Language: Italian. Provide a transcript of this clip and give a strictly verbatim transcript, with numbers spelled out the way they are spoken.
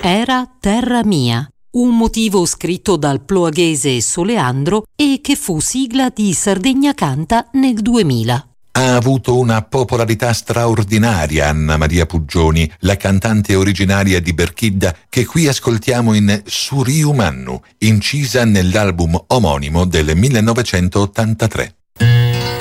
Era Terra Mia, un motivo scritto dal ploaghese Soleandro e che fu sigla di Sardegna Canta nel duemila. Ha avuto una popolarità straordinaria Anna Maria Puggioni, la cantante originaria di Berchidda, che qui ascoltiamo in Suriu Mannu, incisa nell'album omonimo del millenovecentottantatré.